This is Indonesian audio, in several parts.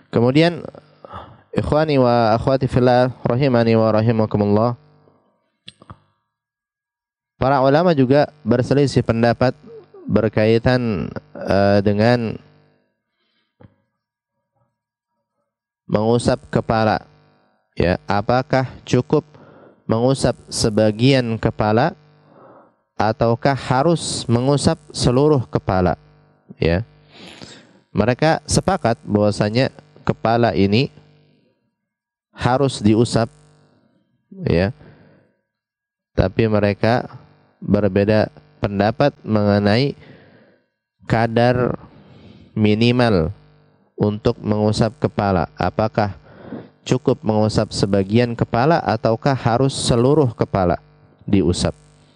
Kemudian ikhwani wa akhwati fillah rahimani wa rahimakumullah, para ulama juga berselisih pendapat berkaitan dengan mengusap kepala. Ya, apakah cukup mengusap sebagian kepala ataukah harus mengusap seluruh kepala? Ya. Mereka sepakat bahwasanya kepala ini harus diusap, ya. Tapi mereka berbeda pendapat mengenai kadar minimal untuk mengusap kepala. Apakah cukup mengusap sebagian kepala ataukah harus seluruh kepala diusap?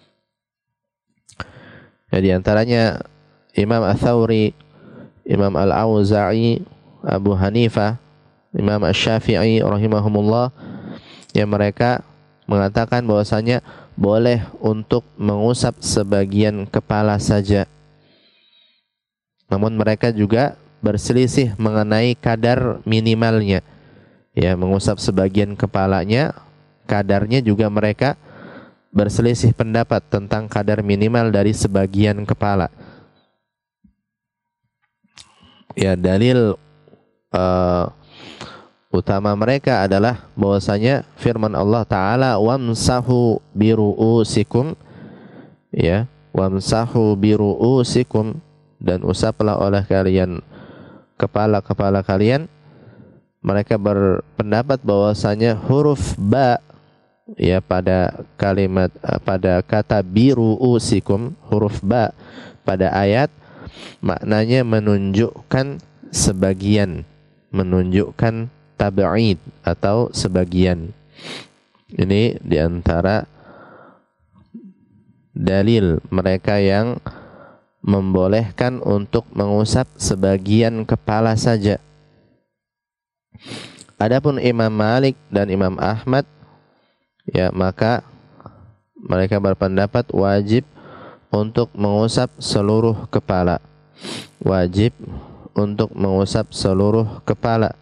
Ya, di antaranya Imam Ats-Tsauri, Imam Al-Auza'i, Abu Hanifah, Imam Asy-Syafi'i rahimahumullah, yang mereka mengatakan bahwasanya boleh untuk mengusap sebagian kepala saja. Namun mereka juga berselisih mengenai kadar minimalnya. Ya, mengusap sebagian kepalanya, kadarnya juga mereka berselisih pendapat tentang kadar minimal dari sebagian kepala. Ya, dalil utama mereka adalah bahwasanya firman Allah Ta'ala, wamsahu biru'usikum, ya, wamsahu biru'usikum, dan usaplah oleh kalian kepala-kepala kalian. Mereka berpendapat bahwasanya huruf ba, ya, pada kalimat pada kata biru'usikum, huruf ba pada ayat maknanya menunjukkan sebagian, menunjukkan tab'id atau sebagian. Ini diantara dalil mereka yang membolehkan untuk mengusap sebagian kepala saja. Adapun Imam Malik dan Imam Ahmad, ya, maka mereka berpendapat wajib untuk mengusap seluruh kepala. Wajib untuk mengusap seluruh kepala.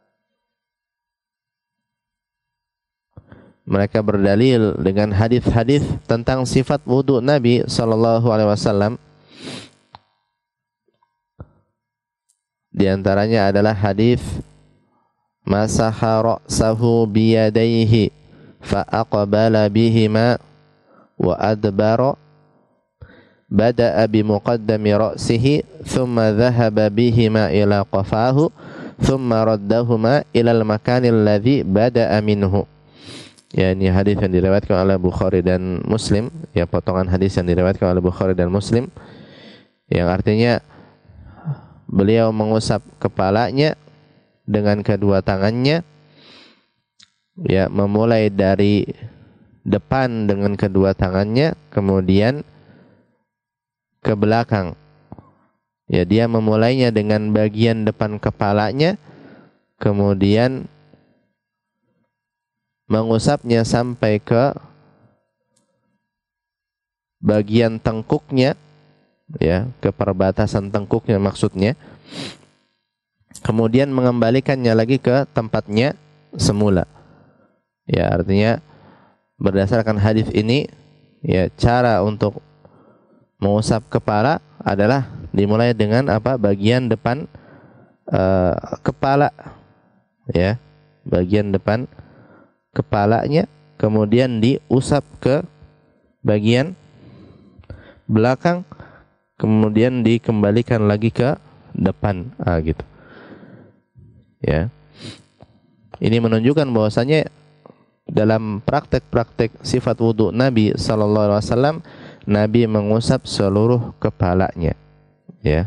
Mereka berdalil dengan hadis-hadis tentang sifat wudu Nabi sallallahu alaihi wasallam. Di antaranya adalah hadis masaha ra'sahu biyadaihi fa aqbala bihima wa adbara bada'a bi muqaddami ra'sihi thumma dhahaba bihima ila qafahu thumma raddahuma ila al-makani alladhi bada'a minhu. Ya, ini hadis yang diriwayatkan oleh Bukhari dan Muslim, ya, potongan hadis yang diriwayatkan oleh Bukhari dan Muslim, yang artinya beliau mengusap kepalanya dengan kedua tangannya, ya, memulai dari depan dengan kedua tangannya, kemudian ke belakang. Ya, dia memulainya dengan bagian depan kepalanya, kemudian mengusapnya sampai ke bagian tengkuknya, ya, ke perbatasan tengkuknya maksudnya. Kemudian mengembalikannya lagi ke tempatnya semula. Ya, artinya berdasarkan hadis ini, ya, cara untuk mengusap kepala adalah dimulai dengan apa? Bagian depan kepala, ya, bagian depan kepalanya, kemudian diusap ke bagian belakang, kemudian dikembalikan lagi ke depan, gitu. Ya. Ini menunjukkan bahwasanya dalam praktek-praktek sifat wudu Nabi sallallahu alaihi wasallam, Nabi mengusap seluruh kepalanya, ya.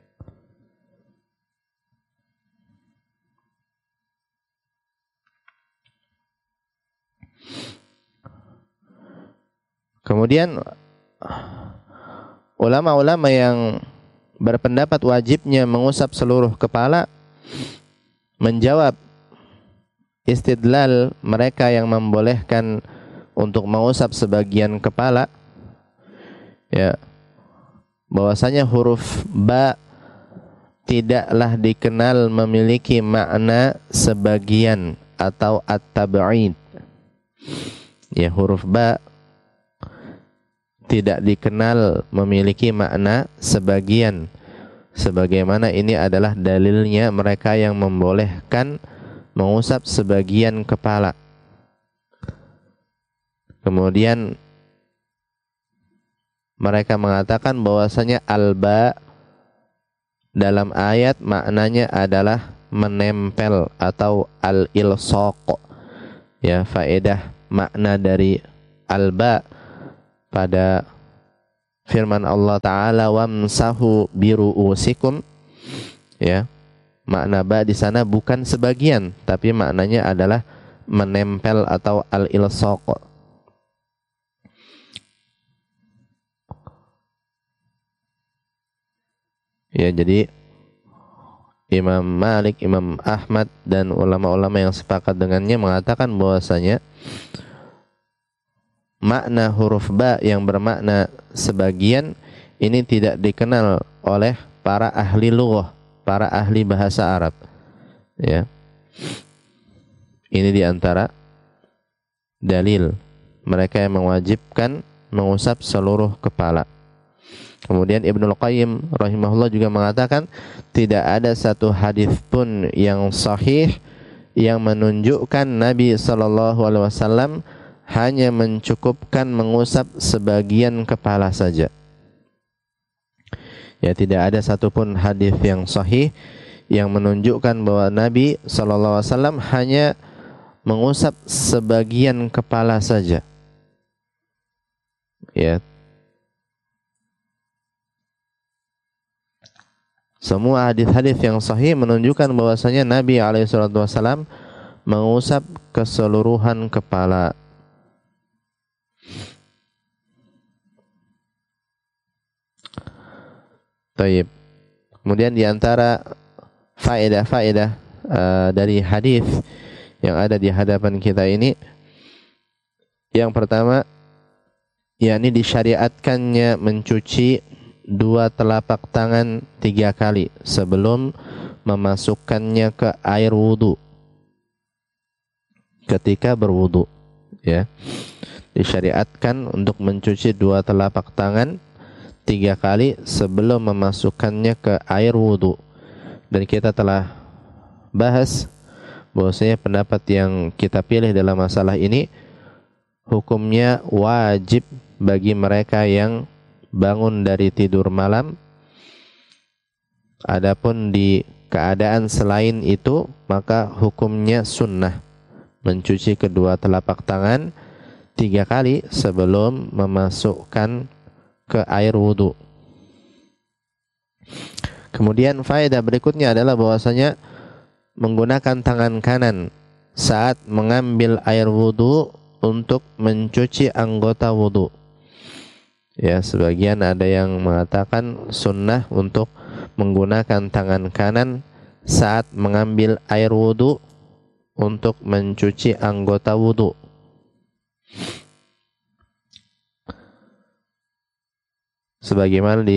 Kemudian ulama-ulama yang berpendapat wajibnya mengusap seluruh kepala menjawab istidlal mereka yang membolehkan untuk mengusap sebagian kepala, ya, bahwasanya huruf ba tidaklah dikenal memiliki makna sebagian atau at-tab'id. Ya, huruf ba tidak dikenal memiliki makna sebagian, sebagaimana ini adalah dalilnya mereka yang membolehkan mengusap sebagian kepala. Kemudian mereka mengatakan bahwasanya alba dalam ayat maknanya adalah menempel atau al-ilsaq. Ya, faedah makna dari alba pada firman Allah Ta'ala wamsahu biru'usikum, ya, makna ba di sana bukan sebagian, tapi maknanya adalah menempel atau al-ilsaq. Ya, jadi Imam Malik, Imam Ahmad dan ulama-ulama yang sepakat dengannya mengatakan bahwasanya makna huruf ba yang bermakna sebagian ini tidak dikenal oleh para ahli lughah, para ahli bahasa Arab. Ya. Ini diantara dalil mereka yang mewajibkan mengusap seluruh kepala. Kemudian Ibnul Qayyim rahimahullah juga mengatakan tidak ada satu hadis pun yang sahih yang menunjukkan Nabi SAW hanya mencukupkan mengusap sebagian kepala saja. Ya, tidak ada satupun hadis yang sahih yang menunjukkan bahwa Nabi SAW hanya mengusap sebagian kepala saja. Ya. Semua hadis-hadis yang sahih menunjukkan bahwasanya Nabi SAW mengusap keseluruhan kepala. Taib. Kemudian diantara faedah-faedah dari hadis yang ada di hadapan kita ini, yang pertama, yakni disyariatkannya mencuci dua telapak tangan 3 kali sebelum memasukkannya ke air wudu ketika berwudu. Ya, disyariatkan untuk mencuci dua telapak tangan 3 kali sebelum memasukkannya ke air wudu. Dan kita telah bahas bahwasanya pendapat yang kita pilih dalam masalah ini hukumnya wajib bagi mereka yang bangun dari tidur malam. Adapun di keadaan selain itu maka hukumnya sunnah mencuci kedua telapak tangan 3 kali sebelum memasukkan ke air wudu. Kemudian faedah berikutnya adalah bahwasanya menggunakan tangan kanan saat mengambil air wudu untuk mencuci anggota wudu. Ya, sebagian ada yang mengatakan sunnah untuk menggunakan tangan kanan saat mengambil air wudu untuk mencuci anggota wudu. Sebagaimana